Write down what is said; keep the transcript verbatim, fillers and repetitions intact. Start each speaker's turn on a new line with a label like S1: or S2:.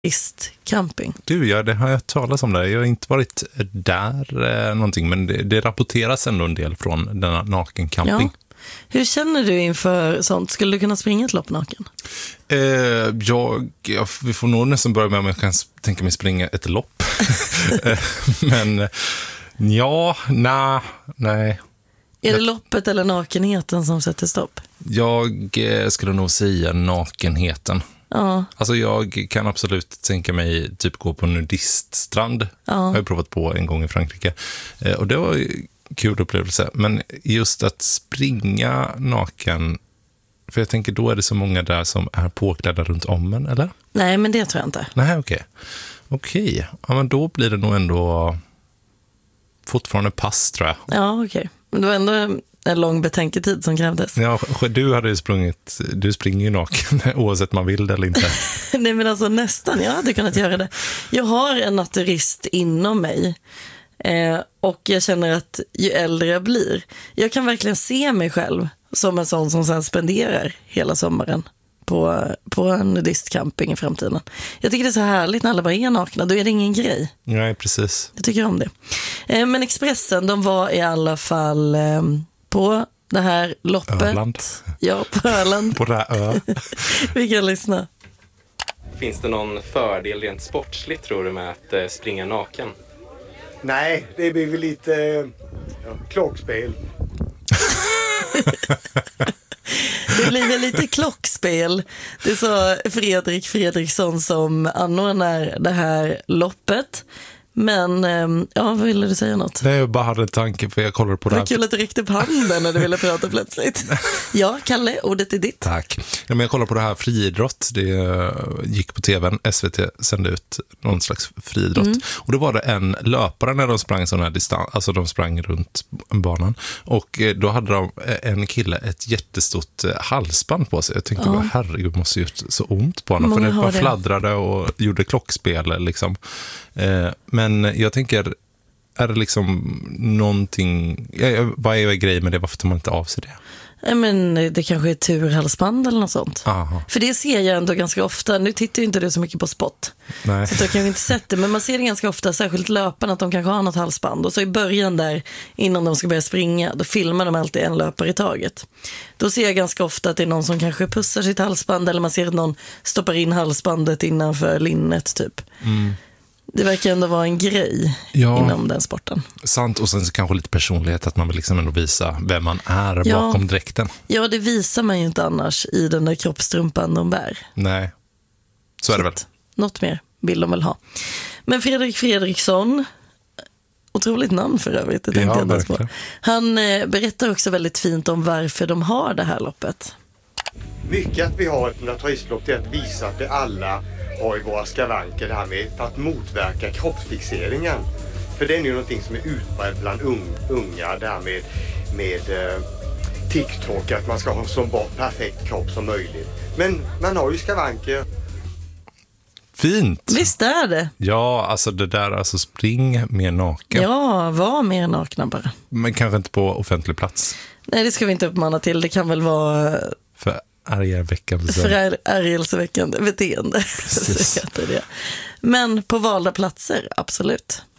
S1: nudistcamping.
S2: Du, ja, det har jag talat om det. Jag har inte varit där eh, någonting, men det, det rapporteras ändå en del från denna nakencamping.
S1: Ja. Hur känner du inför sånt? Skulle du kunna springa ett lopp naken?
S2: Eh, jag, jag, vi får nog nästan börja med om jag kan tänka mig springa ett lopp. Men ja, na, nej.
S1: Är det loppet eller nakenheten som sätter stopp?
S2: Jag eh, skulle nog säga nakenheten.
S1: Ja.
S2: Alltså jag kan absolut tänka mig typ gå på nudiststrand.
S1: Ja.
S2: Har jag provat på en gång i Frankrike. Eh, och det var ju kul upplevelse. Men just att springa naken, för jag tänker då är det så många där som är påklädda runt om en, eller?
S1: Nej, men det tror jag inte.
S2: Nej, okej. Okej, ja, men då blir det nog ändå fortfarande pass, tror jag.
S1: Ja, okej. Men det var ändå en lång betänketid som krävdes.
S2: Ja, du hade ju sprungit, du springer ju naken oavsett man vill det eller inte.
S1: Nej, men alltså nästan, jag hade kunnat göra det. Jag har en naturist inom mig. Eh, och jag känner att ju äldre jag blir, jag kan verkligen se mig själv som en sån som sen spenderar hela sommaren på, på en nudistcamping i framtiden. Jag tycker det är så härligt när alla bara är nakna, då är det ingen grej.
S2: Nej, precis.
S1: Jag tycker om det. Eh, men Expressen, de var i alla fall eh, på det här loppet.
S2: Öland.
S1: Ja, på Öland.
S2: På det här ö.
S1: Vi kan lyssna.
S3: Finns det någon fördel rent sportsligt, tror du, med att eh, springa naken?
S4: Nej, det blir väl lite ja, klockspel.
S1: Det blir väl lite klockspel. Det sa Fredrik Fredriksson som anordnar det här loppet. Men, ja, vad ville du säga något?
S2: Nej, jag bara hade en tanke, för jag kollade på det
S1: Det
S2: här.
S1: var kul att du räckte upp handen när du ville prata plötsligt. Ja, Kalle, ordet är ditt.
S2: Tack. Ja, men jag kollade på det här friidrott. Det gick på tvn. S V T sände ut någon slags friidrott. Mm. Och då var det en löpare när de sprang sån här distans. Alltså de sprang runt banan. Och då hade de en kille ett jättestort halsband på sig. Jag tänkte
S1: ja.
S2: bara, herregud, måste ju gjort så ont på honom.
S1: Många
S2: för det bara
S1: det.
S2: fladdrade och gjorde klockspel liksom. Men jag tänker, är det liksom någonting, vad är grejen med det? Varför tar man inte av sig det?
S1: Ja, men det kanske är turhalsband eller något sånt.
S2: Aha.
S1: För det ser jag ändå ganska ofta. Nu tittar ju inte du så mycket på sport.
S2: Nej.
S1: Så jag kan ju inte sett det. Men man ser det ganska ofta, särskilt löparna, att de kanske har något halsband. Och så i början där, innan de ska börja springa, då filmar de alltid en löpare i taget. Då ser jag ganska ofta att det är någon som kanske pussar sitt halsband. Eller man ser att någon stoppar in halsbandet innanför linnet typ.
S2: Mm.
S1: Det verkar ändå vara en grej
S2: ja,
S1: inom den sporten.
S2: Sant, och sen kanske lite personlighet, att man vill liksom ändå visa vem man är
S1: ja.
S2: bakom dräkten.
S1: Ja, det visar man ju inte annars i den där kroppstrumpan de bär.
S2: Nej, så, så är det väl.
S1: Något mer vill de väl ha. Men Fredrik Fredriksson, otroligt namn för övrigt, det tänkte
S2: ja,
S1: jag på. Han eh, berättar också väldigt fint om varför de har det här loppet.
S4: Mycket att vi har ett naturistlopp är att visa att vi alla har i våra skavanker det här med för att motverka kroppsfixeringen. För det är ju någonting som är utbrett bland unga, det här med, med eh, TikTok, att man ska ha så bra perfekt kropp som möjligt. Men man har ju skavanker.
S2: Fint!
S1: Visst är det?
S2: Ja, alltså det där, alltså spring mer naken.
S1: Ja, var mer nakna bara.
S2: Men kanske inte på offentlig plats.
S1: Nej, det ska vi inte uppmana till. Det kan väl vara...
S2: För ärgelseväckande.
S1: För ärgelseväckande beteende. Så heter det. Men på valda platser, absolut.